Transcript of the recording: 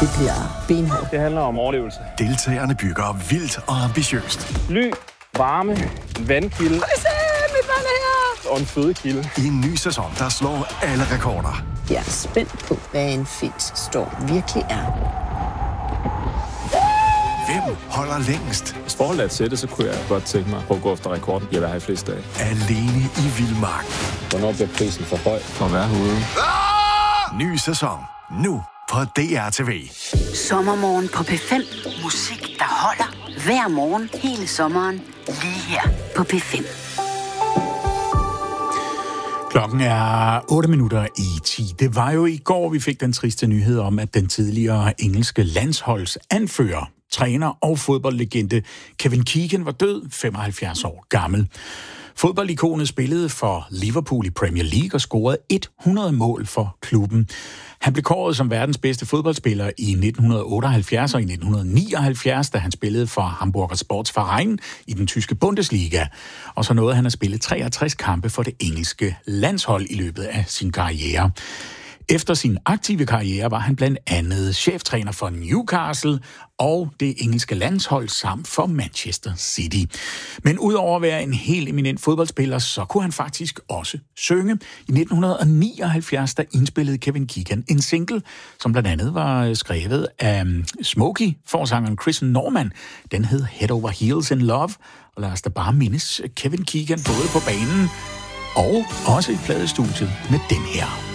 Det bliver benhårdt. Det handler om overlevelse. Deltagerne bygger vildt og ambitiøst. Ly, varme, vandkilde og en fødekilde. I en ny sæson, der slår alle rekorder. Jeg er spændt på, hvad en fis står virkelig er. Hvem holder længst? Hvis forholdet er til det, så kunne jeg godt tænke mig at gå efter rekorden. Jeg vil have flest dage. Alene i vildmark. Hvornår bliver prisen for høj for at være herude? Ny sæson. Nu på DR-TV. Sommermorgen på P5. Musik, der holder. Hver morgen hele sommeren. Lige her på P5. Klokken er 8:08. Det var jo i går, vi fik den triste nyhed om, at den tidligere engelske landsholdsanfører, træner og fodboldlegende Kevin Keegan var død, 75 år gammel. Fodboldikonet spillede for Liverpool i Premier League og scorede 100 mål for klubben. Han blev kåret som verdens bedste fodboldspiller i 1978 og i 1979, da han spillede for Hamburger Sportsverein i den tyske Bundesliga. Og så nåede han at spille 63 kampe for det engelske landshold i løbet af sin karriere. Efter sin aktive karriere var han blandt andet cheftræner for Newcastle og det engelske landshold samt for Manchester City. Men udover at være en helt eminent fodboldspiller, så kunne han faktisk også synge. I 1979 der indspillede Kevin Keegan en single, som blandt andet var skrevet af Smokey-forsangeren Chris Norman. Den hed Head Over Heels in Love, og lad os da bare mindes Kevin Keegan både på banen og også i pladestudiet med den her.